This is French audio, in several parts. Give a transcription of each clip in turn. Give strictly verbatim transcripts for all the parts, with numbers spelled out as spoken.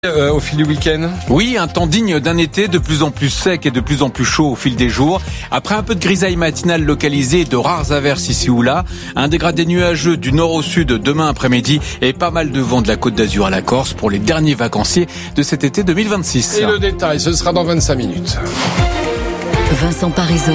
Euh, au fil du week-end. Oui, un temps digne d'un été de plus en plus sec et de plus en plus chaud au fil des jours. Après un peu de grisaille matinale localisée et de rares averses ici ou là, un dégradé nuageux du nord au sud demain après-midi et pas mal de vent de la Côte d'Azur à la Corse pour les derniers vacanciers de cet été deux mille vingt-six. Et le détail, ce sera dans vingt-cinq minutes. Vincent Parisot.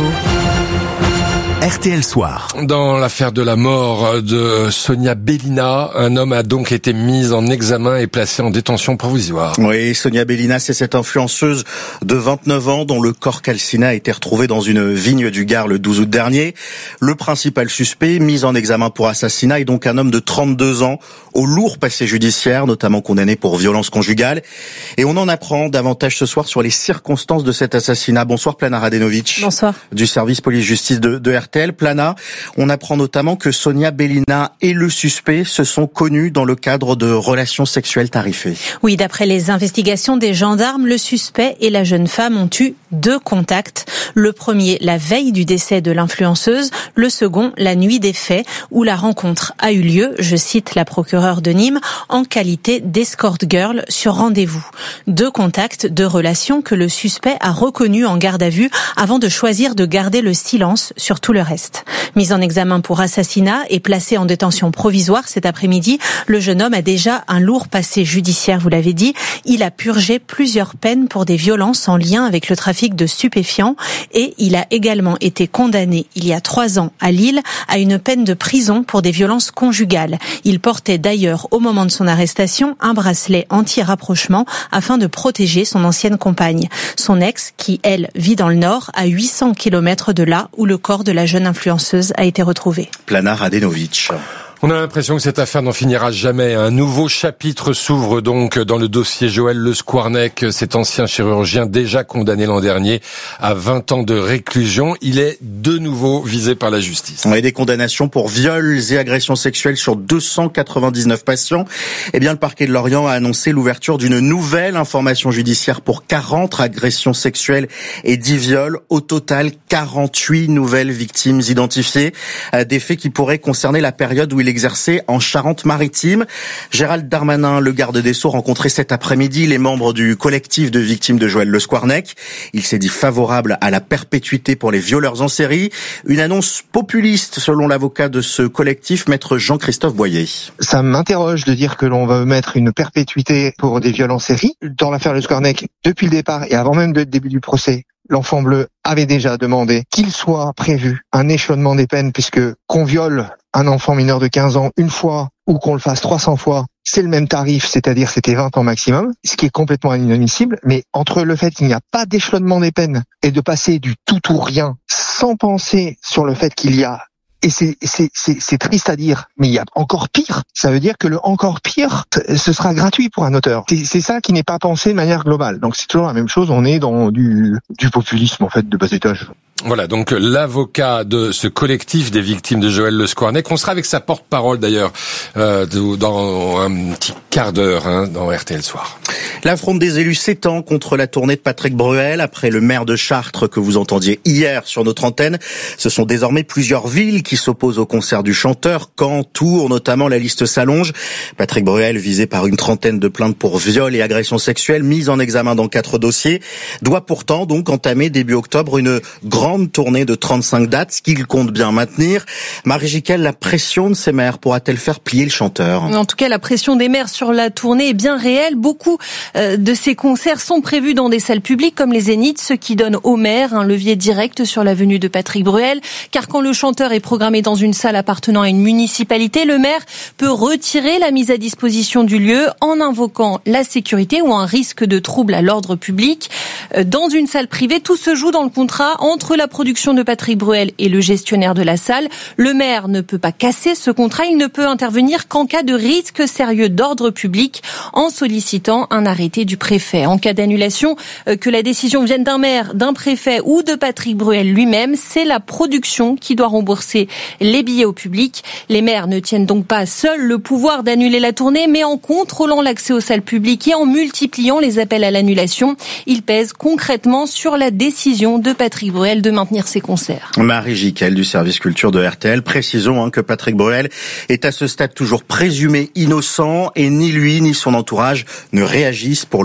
R T L Soir. Dans l'affaire de la mort de Sonia Bellina, un homme a donc été mis en examen et placé en détention provisoire. Oui, Sonia Bellina, c'est cette influenceuse de vingt-neuf ans dont le corps calciné a été retrouvé dans une vigne du Gard le douze août dernier. Le principal suspect, mis en examen pour assassinat, est donc un homme de trente-deux ans, au lourd passé judiciaire, notamment condamné pour violence conjugale. Et on en apprend davantage ce soir sur les circonstances de cet assassinat. Bonsoir Plana Radenovic. Bonsoir. Du service police-justice de, de R T L. Plana, on apprend notamment que Sonia Bellina et le suspect se sont connus dans le cadre de relations sexuelles tarifées. Oui, d'après les investigations des gendarmes, le suspect et la jeune femme ont eu deux contacts. Le premier, la veille du décès de l'influenceuse. Le second, la nuit des faits, où la rencontre a eu lieu, je cite la procureure de Nîmes, en qualité d'escort girl sur rendez-vous. Deux contacts, deux relations que le suspect a reconnues en garde à vue avant de choisir de garder le silence sur tout le reste. Mis en examen pour assassinat et placé en détention provisoire cet après-midi, le jeune homme a déjà un lourd passé judiciaire, vous l'avez dit. Il a purgé plusieurs peines pour des violences en lien avec le trafic de stupéfiants et il a également été condamné il y a trois ans à Lille à une peine de prison pour des violences conjugales. Il portait d'ailleurs au moment de son arrestation un bracelet anti-rapprochement afin de protéger son ancienne compagne. Son ex, qui elle vit dans le Nord, à huit cents kilomètres de là où le corps de la jeune influenceuse a été retrouvée. Plana Radenovic. On a l'impression que cette affaire n'en finira jamais. Un nouveau chapitre s'ouvre donc dans le dossier Joël Le Squarnec, cet ancien chirurgien déjà condamné l'an dernier à vingt ans de réclusion. Il est de nouveau visé par la justice. On a des condamnations pour viols et agressions sexuelles sur deux cent quatre-vingt-dix-neuf patients. Eh bien, le parquet de Lorient a annoncé l'ouverture d'une nouvelle information judiciaire pour quarante agressions sexuelles et dix viols. Au total, quarante-huit nouvelles victimes identifiées. Des faits qui pourraient concerner la période où il exercé en Charente-Maritime. Gérald Darmanin, le garde des Sceaux, rencontrait cet après-midi les membres du collectif de victimes de Joël Le Squarnec. Il s'est dit favorable à la perpétuité pour les violeurs en série. Une annonce populiste selon l'avocat de ce collectif, maître Jean-Christophe Boyer. Ça m'interroge de dire que l'on va mettre une perpétuité pour des viols en série. Dans l'affaire Le Squarnec, depuis le départ et avant même le début du procès, l'Enfant Bleu avait déjà demandé qu'il soit prévu un échelonnement des peines, puisque qu'on viole un enfant mineur de quinze ans une fois ou qu'on le fasse trois cents fois, c'est le même tarif, c'est-à-dire c'était vingt ans maximum, ce qui est complètement inadmissible. Mais entre le fait qu'il n'y a pas d'échelonnement des peines et de passer du tout ou rien sans penser sur le fait qu'il y a, et c'est, c'est, c'est, c'est triste à dire, mais il y a encore pire. Ça veut dire que le encore pire, ce sera gratuit pour un auteur. C'est, c'est ça qui n'est pas pensé de manière globale. Donc c'est toujours la même chose, on est dans du, du populisme en fait de bas étage. Voilà, donc l'avocat de ce collectif des victimes de Joël Le Squarnec. On sera avec sa porte-parole d'ailleurs euh, dans un petit quart d'heure hein, dans R T L Soir. La fronde des élus s'étend contre la tournée de Patrick Bruel. Après le maire de Chartres que vous entendiez hier sur notre antenne, ce sont désormais plusieurs villes qui s'opposent au concert du chanteur. Caen, Tours, notamment, la liste s'allonge. Patrick Bruel, visé par une trentaine de plaintes pour viol et agressions sexuelles, mis en examen dans quatre dossiers, doit pourtant donc entamer début octobre une grande grande tournée de trente-cinq dates, ce qu'il compte bien maintenir. Marie Jiquel, la pression de ces maires pourra-t-elle faire plier le chanteur ? En tout cas, la pression des maires sur la tournée est bien réelle. Beaucoup euh, de ces concerts sont prévus dans des salles publiques comme les Zéniths, ce qui donne aux maires un levier direct sur la venue de Patrick Bruel. Car quand le chanteur est programmé dans une salle appartenant à une municipalité, le maire peut retirer la mise à disposition du lieu en invoquant la sécurité ou un risque de trouble à l'ordre public. Dans une salle privée, tout se joue dans le contrat entre la production de Patrick Bruel et le gestionnaire de la salle. Le maire ne peut pas casser ce contrat, il ne peut intervenir qu'en cas de risque sérieux d'ordre public en sollicitant un arrêté du préfet. En cas d'annulation, que la décision vienne d'un maire, d'un préfet ou de Patrick Bruel lui-même, c'est la production qui doit rembourser les billets au public. Les maires ne tiennent donc pas seuls le pouvoir d'annuler la tournée, mais en contrôlant l'accès aux salles publiques et en multipliant les appels à l'annulation, ils pèsent concrètement sur la décision de Patrick Bruel de maintenir ses concerts. Marie Jiquel du service culture de R T L. Précisons hein, que Patrick Bruel est à ce stade toujours présumé innocent et ni lui ni son entourage ne réagissent pour